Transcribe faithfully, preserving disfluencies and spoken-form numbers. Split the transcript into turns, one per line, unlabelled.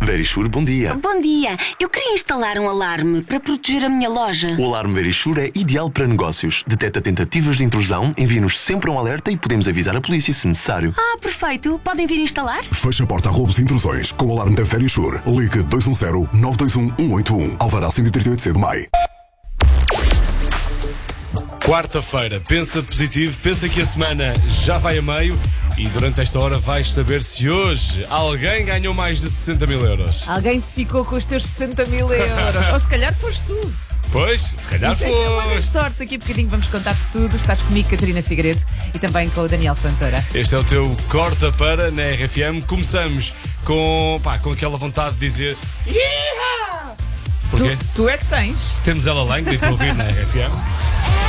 Verisure, bom dia.
Bom dia. Eu queria instalar um alarme para proteger a minha loja.
O alarme Verisure é ideal para negócios. Detecta tentativas de intrusão, envia-nos sempre um alerta e podemos avisar a polícia se necessário.
Ah, perfeito. Podem vir instalar?
Feche a porta a roubos e intrusões com o alarme da Verisure. Ligue dois um zero, nove dois um, um oito um. Alvará cento e trinta e oito C do Maio.
Quarta-feira, pensa positivo, pensa que a semana já vai a meio e durante esta hora vais saber se hoje alguém ganhou mais de sessenta mil euros.
Alguém te ficou com os teus sessenta mil euros. Ou se calhar foste tu.
Pois, se calhar
Isso é que é uma grande
foste.
sorte. Daqui a bocadinho vamos contar-te tudo. Estás comigo, Catarina Figueiredo, e também com o Daniel Fontoura.
Este é o teu Corta Para na R F M. Começamos com, pá, com aquela vontade de dizer Iha! Porquê?
Tu, tu é que tens.
Temos ela lá, que para ouvir na R F M.